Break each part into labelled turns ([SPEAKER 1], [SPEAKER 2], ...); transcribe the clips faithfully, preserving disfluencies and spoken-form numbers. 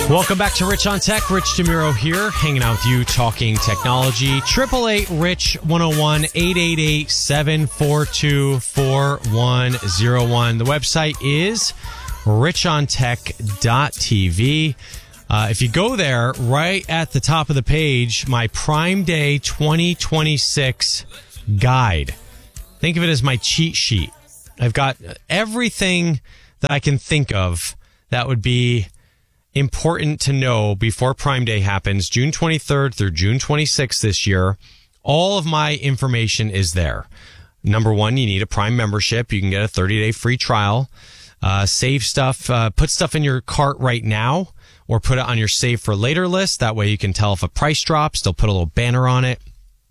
[SPEAKER 1] Welcome back to Rich on Tech. Rich DeMuro here, hanging out with you, talking technology. eight eight eight, RICH one oh one, eight eight eight, seven four two, four one oh one. The website is rich on tech dot t v. Uh, if you go there, right at the top of the page, my Prime Day twenty twenty-six guide. Think of it as my cheat sheet. I've got everything that I can think of that would be important to know before Prime Day happens, June twenty-third through June twenty-sixth this year. All of my information is there. Number one, you need a Prime membership. You can get a thirty-day free trial. Uh, save stuff, uh, put stuff in your cart right now or put it on your save for later list. That way you can tell if a price drops. They'll put a little banner on it.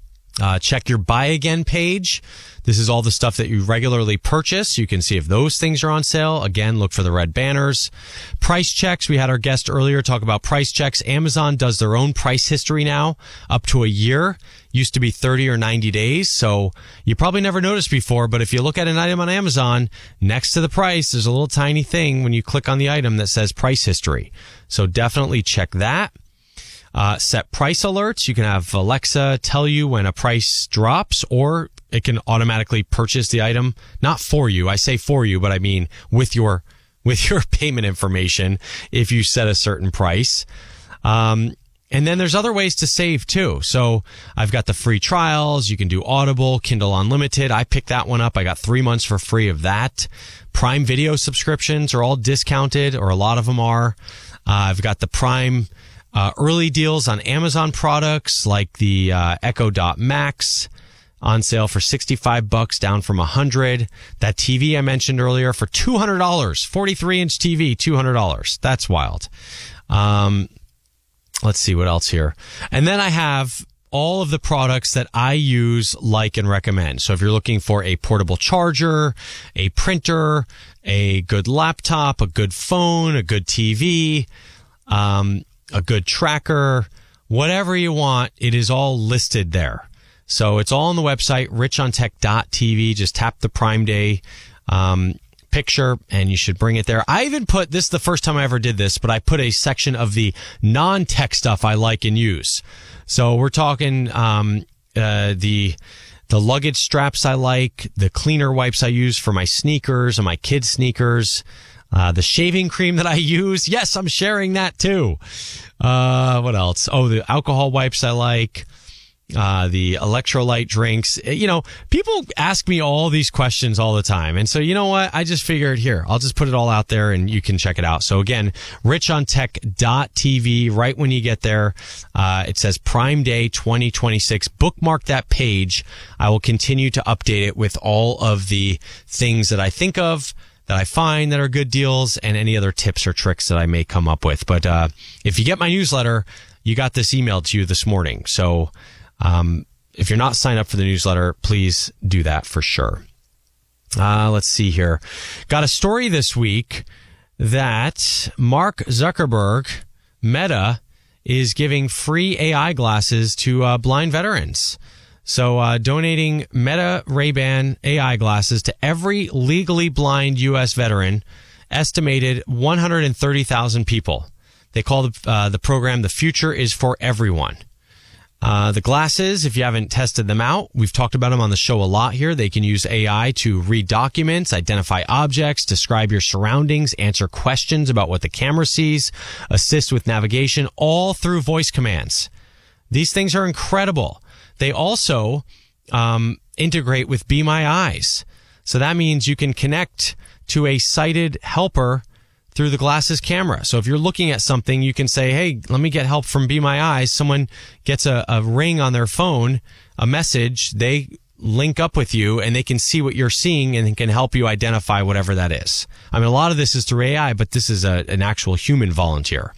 [SPEAKER 1] Uh, check your buy again page. This is all the stuff that you regularly purchase. You can see if those things are on sale. Again, look for the red banners. Price checks. We had our guest earlier talk about price checks. Amazon does their own price history now up to a year. Used to be thirty or ninety days. So you probably never noticed before, but if you look at an item on Amazon, next to the price, there's a little tiny thing when you click on the item that says price history. So definitely check that. Uh, set price alerts. You can have Alexa tell you when a price drops, or it can automatically purchase the item. Not for you. I say for you, but I mean with your, with your payment information if you set a certain price. Um, and then there's other ways to save too. So I've got the free trials. You can do Audible, Kindle Unlimited. I picked that one up. I got three months for free of that. Prime Video subscriptions are all discounted, or a lot of them are. Uh, I've got the Prime Uh, early deals on Amazon products like the uh, Echo Dot Max on sale for sixty-five bucks, down from one hundred. That T V I mentioned earlier for two hundred dollars, forty-three inch T V, two hundred dollars. That's wild. Um, let's see what else here. And then I have all of the products that I use, like, and recommend. So if you're looking for a portable charger, a printer, a good laptop, a good phone, a good T V, um, a good tracker, whatever you want, it is all listed there. So it's all on the website, rich on tech dot t v. Just tap the Prime Day um, picture and you should bring it there. I even put, this is the first time I ever did this, but I put a section of the non-tech stuff I like and use. So we're talking um, uh, the the luggage straps I like, the cleaner wipes I use for my sneakers and my kids' sneakers, Uh, the shaving cream that I use. Yes, I'm sharing that too. Uh, what else? Oh, the alcohol wipes I like. Uh, the electrolyte drinks. You know, people ask me all these questions all the time. And so, you know what? I just figured, here, I'll just put it all out there and you can check it out. So again, rich on tech dot t v. Right when you get there, uh, it says Prime Day twenty twenty-six. Bookmark that page. I will continue to update it with all of the things that I think of, that I find that are good deals, and any other tips or tricks that I may come up with. But uh, if you get my newsletter, you got this emailed to you this morning. So um, if you're not signed up for the newsletter, please do that for sure. Uh, let's see here. Got a story this week that Mark Zuckerberg, Meta, is giving free A I glasses to uh, blind veterans. So uh, donating Meta Ray-Ban A I glasses to every legally blind U S veteran, estimated one hundred thirty thousand people. They call the, uh, the program The Future is for Everyone. Uh, the glasses, if you haven't tested them out, we've talked about them on the show a lot here. They can use A I to read documents, identify objects, describe your surroundings, answer questions about what the camera sees, assist with navigation, all through voice commands. These things are incredible. They also um, integrate with Be My Eyes. So that means you can connect to a sighted helper through the glasses camera. So if you're looking at something, you can say, hey, let me get help from Be My Eyes. Someone gets a, a ring on their phone, a message, they link up with you and they can see what you're seeing and can help you identify whatever that is. I mean, a lot of this is through A I, but this is a, an actual human volunteer.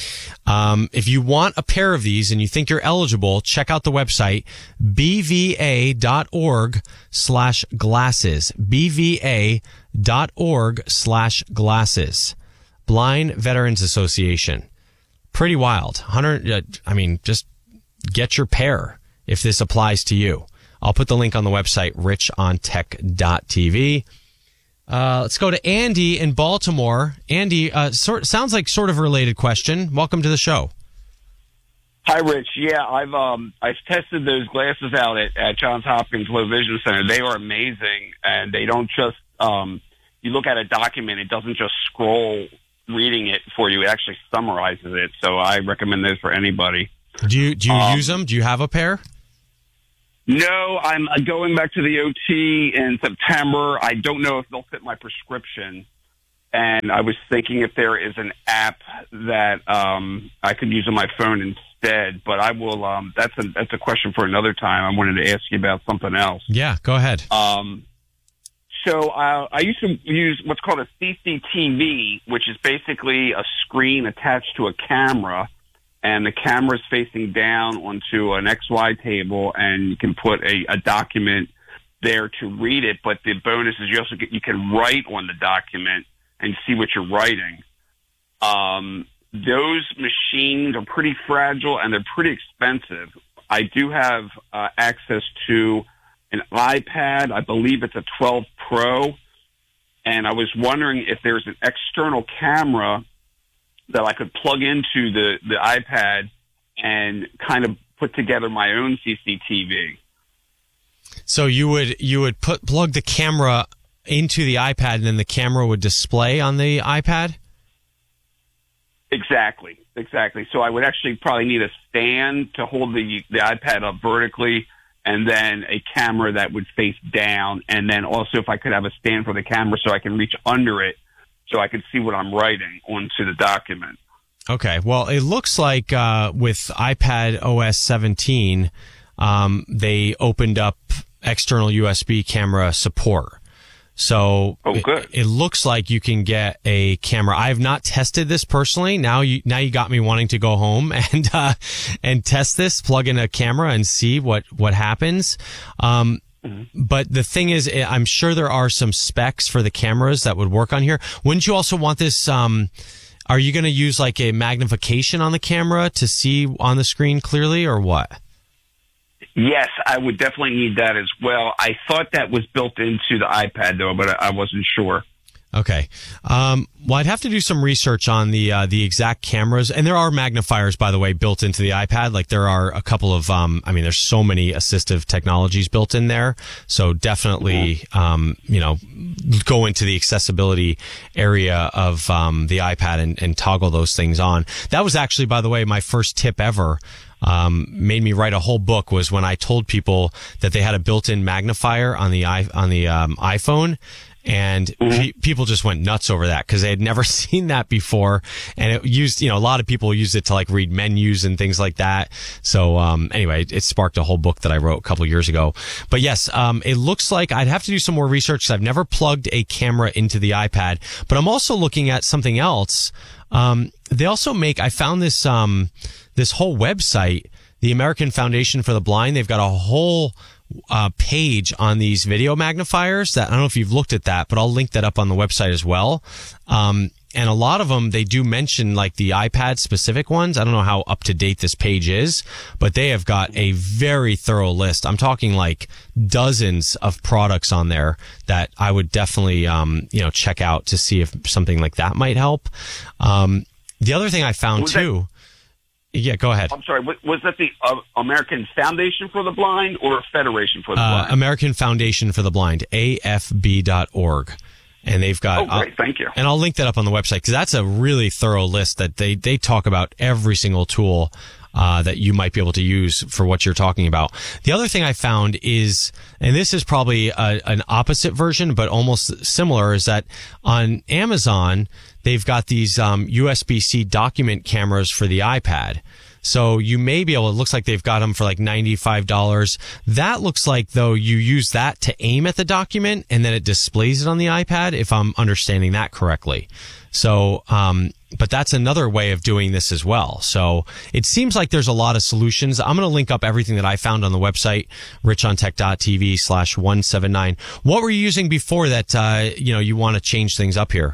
[SPEAKER 1] Um, if you want a pair of these and you think you're eligible, check out the website, b v a dot org slash glasses, b v a dot org slash glasses, Blind Veterans Association. Pretty wild. one hundred, uh, I mean, just get your pair if this applies to you. I'll put the link on the website, rich on tech dot t v. Uh, let's go to Andy in Baltimore. Andy, uh, sort sounds like sort of a related question. Welcome to the show.
[SPEAKER 2] Hi, Rich. Yeah, I've um I've tested those glasses out at, at Johns Hopkins Low Vision Center. They are amazing, and they don't just um you look at a document, it doesn't just scroll reading it for you. It actually summarizes it. So I recommend those for anybody.
[SPEAKER 1] Do you do you
[SPEAKER 2] um,
[SPEAKER 1] use them? Do you have a pair?
[SPEAKER 2] No, I'm going back to the O T in September. I don't know if they'll fit my prescription. And I was thinking if there is an app that um, I could use on my phone instead. But I will. Um, that's a that's a question for another time. I wanted to ask you about something else.
[SPEAKER 1] Yeah, go ahead.
[SPEAKER 2] Um, so uh, I used to use what's called a C C T V, which is basically a screen attached to a camera. And the camera is facing down onto an X Y table, and you can put a, a document there to read it. But the bonus is you also get, you can write on the document and see what you're writing. Um, those machines are pretty fragile and they're pretty expensive. I do have uh, access to an iPad. I believe it's a twelve Pro. And I was wondering if there's an external camera that I could plug into the, the iPad and kind of put together my own C C T V.
[SPEAKER 1] So you would you would put plug the camera into the iPad, and then the camera would display on the iPad?
[SPEAKER 2] Exactly, exactly. So I would actually probably need a stand to hold the the iPad up vertically, and then a camera that would face down, and then also if I could have a stand for the camera so I can reach under it, so I could see what I'm writing onto the document.
[SPEAKER 1] Okay. Well, it looks like uh, with iPad O S seventeen, um, they opened up external U S B camera support. So
[SPEAKER 2] oh, good.
[SPEAKER 1] It, it looks like you can get a camera. I have not tested this personally. Now you now you got me wanting to go home and uh, and test this, plug in a camera and see what what happens. Um, Mm-hmm. But the thing is, I'm sure there are some specs for the cameras that would work on here. Wouldn't you also want this? Um, are you going to use like a magnification on the camera to see on the screen clearly, or what?
[SPEAKER 2] Yes, I would definitely need that as well. I thought that was built into the iPad, though, but I wasn't sure.
[SPEAKER 1] Okay. Um, well, I'd have to do some research on the uh, the exact cameras, and there are magnifiers, by the way, built into the iPad. Like there are a couple of, um, I mean, there's so many assistive technologies built in there. So definitely, um, you know, go into the accessibility area of um, the iPad and, and toggle those things on. That was actually, by the way, my first tip ever. Um, made me write a whole book was when I told people that they had a built-in magnifier on the i on the um, iPhone. And
[SPEAKER 2] mm-hmm.
[SPEAKER 1] pe- people just went nuts over that because they had never seen that before. And it used, you know, a lot of people use it to like read menus and things like that. So, um, anyway, it sparked a whole book that I wrote a couple years ago. But yes, um, it looks like I'd have to do some more research because I've never plugged a camera into the iPad. But I'm also looking at something else. Um, they also make, I found this, um, this whole website, the American Foundation for the Blind. They've got a whole Uh, page on these video magnifiers that I don't know if you've looked at that, but I'll link that up on the website as well. Um, and a lot of them, they do mention like the iPad specific ones. I don't know how up to date this page is, but they have got a very thorough list. I'm talking like dozens of products on there that I would definitely, um, you know, check out to see if something like that might help. Um, the other thing I found
[SPEAKER 2] Was
[SPEAKER 1] too.
[SPEAKER 2] That-
[SPEAKER 1] Yeah, go ahead.
[SPEAKER 2] I'm sorry. Was that the uh, American Foundation for the Blind or Federation for the
[SPEAKER 1] Uh,
[SPEAKER 2] Blind?
[SPEAKER 1] American Foundation for the Blind, A F B dot org. And they've got,
[SPEAKER 2] oh, great. Thank you.
[SPEAKER 1] Uh, and I'll link that up on the website because that's a really thorough list that they, they talk about every single tool uh, that you might be able to use for what you're talking about. The other thing I found is, and this is probably a, an opposite version, but almost similar, is that on Amazon, they've got these um, U S B C document cameras for the iPad. So you may be able, it looks like they've got them for like ninety-five dollars. That looks like, though, you use that to aim at the document and then it displays it on the iPad, if I'm understanding that correctly. So, um, but that's another way of doing this as well. So it seems like there's a lot of solutions. I'm going to link up everything that I found on the website, richontech.tv slash 179. What were you using before that, uh, you know, you want to change things up here?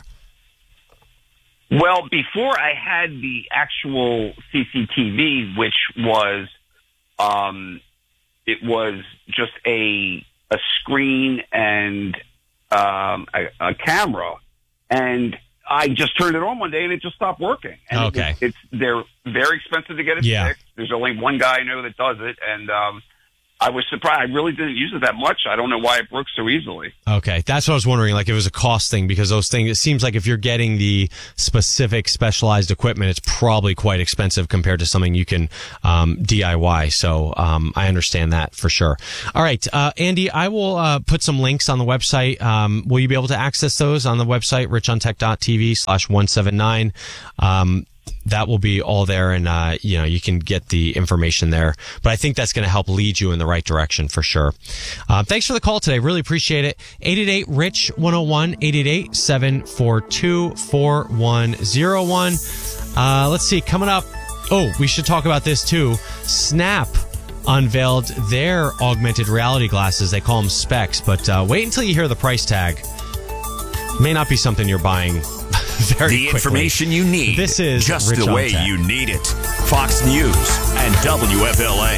[SPEAKER 2] Well, before I had the actual C C T V, which was, um, it was just a a screen and um, a, a camera, and I just turned it on one day and it just stopped working. And
[SPEAKER 1] okay.
[SPEAKER 2] It, it's they're very expensive to get it
[SPEAKER 1] yeah.
[SPEAKER 2] fixed. There's only one guy I know that does it, and um, I was surprised. I really didn't use it that much. I don't know why it broke so easily.
[SPEAKER 1] Okay, that's what I was wondering. Like, if it was a cost thing, because those things. It seems like if you're getting the specific specialized equipment, it's probably quite expensive compared to something you can um, D I Y. So um, I understand that for sure. All right, uh, Andy, I will uh, put some links on the website. Um, will you be able to access those on the website, richontech.tv slash one seven nine? Um, that will be all there, and uh, you know, you can get the information there. But I think that's going to help lead you in the right direction for sure. Uh, thanks for the call today. Really appreciate it. eight eight eight, R I C H, one oh one, eight eight eight, seven four two, four one oh one. Uh, let's see, coming up. Oh, we should talk about this too. Snap unveiled their augmented reality glasses. They call them specs, but uh, wait until you hear the price tag. May not be something you're buying very
[SPEAKER 3] the
[SPEAKER 1] quickly.
[SPEAKER 3] Information you need.
[SPEAKER 1] This is
[SPEAKER 3] just
[SPEAKER 1] Rich
[SPEAKER 3] the way
[SPEAKER 1] Tech.
[SPEAKER 3] you need it. Fox News and W F L A.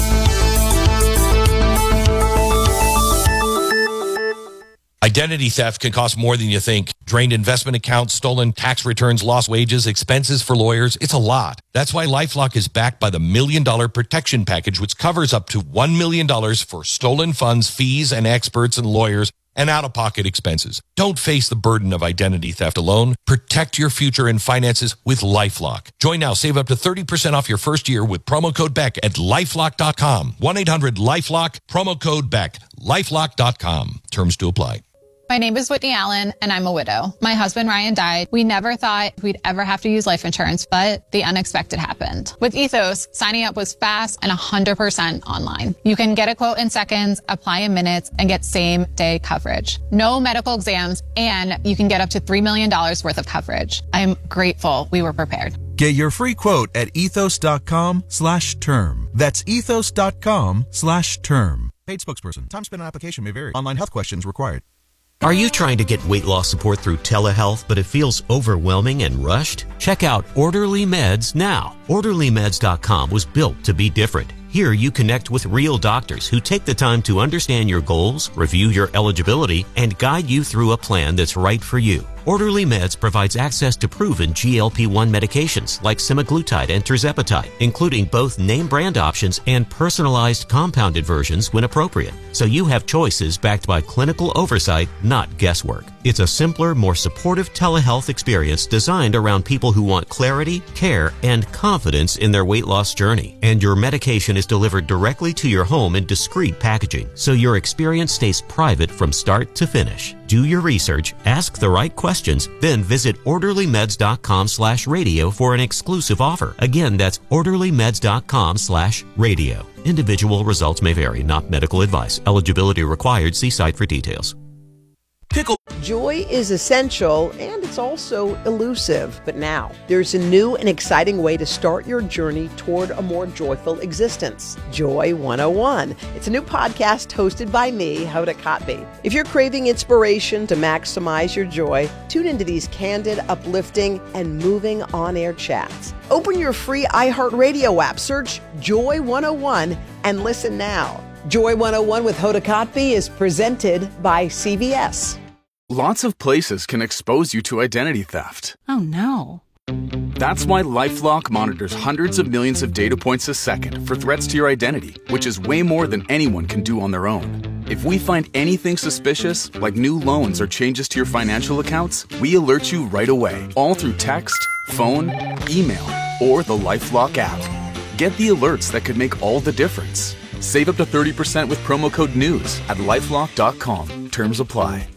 [SPEAKER 4] Identity theft can cost more than you think. Drained investment accounts, stolen tax returns, lost wages, expenses for lawyers. It's a lot. That's why LifeLock is backed by the Million Dollar Protection Package, which covers up to one million dollars for stolen funds, fees, and experts and lawyers, and out-of-pocket expenses. Don't face the burden of identity theft alone. Protect your future and finances with LifeLock. Join now. Save up to thirty percent off your first year with promo code Beck at lifelock dot com. one eight hundred lifelock, promo code Beck, lifelock dot com. Terms to apply.
[SPEAKER 5] My name is Whitney Allen, and I'm a widow. My husband, Ryan, died. We never thought we'd ever have to use life insurance, but the unexpected happened. With Ethos, signing up was fast and one hundred percent online. You can get a quote in seconds, apply in minutes, and get same-day coverage. No medical exams, and you can get up to three million dollars worth of coverage. I'm grateful we were prepared.
[SPEAKER 6] Get your free quote at ethos.com slash term. That's ethos.com slash term. Paid spokesperson. Time spent on application may vary. Online health questions required.
[SPEAKER 7] Are you trying to get weight loss support through telehealth, but it feels overwhelming and rushed? Check out Orderly Meds now. orderly meds dot com was built to be different. Here you connect with real doctors who take the time to understand your goals, review your eligibility, and guide you through a plan that's right for you. Orderly Meds provides access to proven G L P one medications like semaglutide and tirzepatide, including both name brand options and personalized compounded versions when appropriate. So you have choices backed by clinical oversight, not guesswork. It's a simpler, more supportive telehealth experience designed around people who want clarity, care, and confidence in their weight loss journey. And your medication is delivered directly to your home in discreet packaging, so your experience stays private from start to finish. Do your research, ask the right questions, then visit orderly meds dot com slash radio for an exclusive offer. Again, that's orderly meds dot com slash radio. Individual results may vary, not medical advice. Eligibility required. See site for details.
[SPEAKER 8] Pickle. Joy is essential, and it's also elusive. But now, there's a new and exciting way to start your journey toward a more joyful existence. Joy one oh one. It's a new podcast hosted by me, Hoda Kotb. If you're craving inspiration to maximize your joy, tune into these candid, uplifting, and moving on-air chats. Open your free iHeartRadio app, search Joy one oh one, and listen now. Joy one oh one with Hoda Kotb is presented by C B S.
[SPEAKER 9] Lots of places can expose you to identity theft.
[SPEAKER 10] Oh, no.
[SPEAKER 9] That's why LifeLock monitors hundreds of millions of data points a second for threats to your identity, which is way more than anyone can do on their own. If we find anything suspicious, like new loans or changes to your financial accounts, we alert you right away, all through text, phone, email, or the LifeLock app. Get the alerts that could make all the difference. Save up to thirty percent with promo code NEWS at lifelock dot com. Terms apply.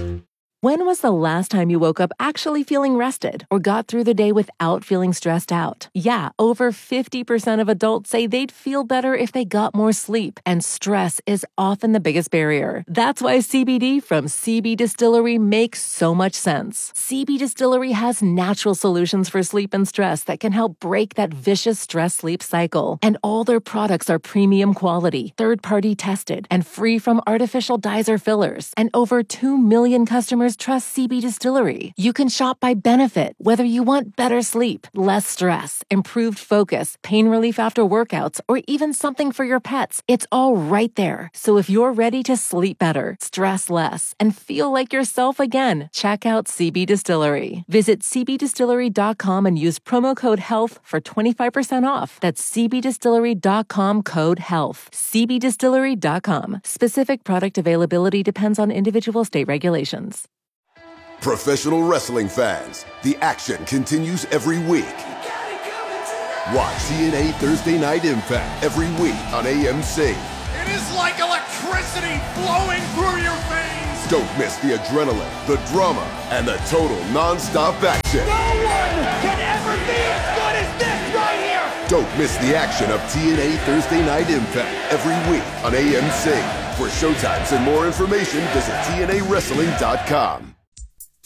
[SPEAKER 11] When was the last time you woke up actually feeling rested or got through the day without feeling stressed out? Yeah, over fifty percent of adults say they'd feel better if they got more sleep, and stress is often the biggest barrier. That's why C B D from C B Distillery makes so much sense. C B Distillery has natural solutions for sleep and stress that can help break that vicious stress-sleep cycle. And all their products are premium quality, third-party tested, and free from artificial dyes or fillers. And over two million customers customers trust C B Distillery. You can shop by benefit, whether you want better sleep, less stress, improved focus, pain relief after workouts, or even something for your pets. It's all right there. So if you're ready to sleep better, stress less, and feel like yourself again, check out C B Distillery. Visit c b distillery dot com and use promo code HEALTH for twenty-five percent off. That's c b distillery dot com code HEALTH. c b distillery dot com. Specific product availability depends on individual state regulations.
[SPEAKER 10] Professional wrestling fans, the action continues every week. Watch T N A Thursday Night Impact every week on A M C.
[SPEAKER 12] It is like electricity flowing through your veins.
[SPEAKER 10] Don't miss the adrenaline, the drama, and the total non-stop action.
[SPEAKER 12] No one can ever be as good as this right here.
[SPEAKER 10] Don't miss the action of T N A Thursday Night Impact every week on A M C. For showtimes and more information, visit T N A wrestling dot com.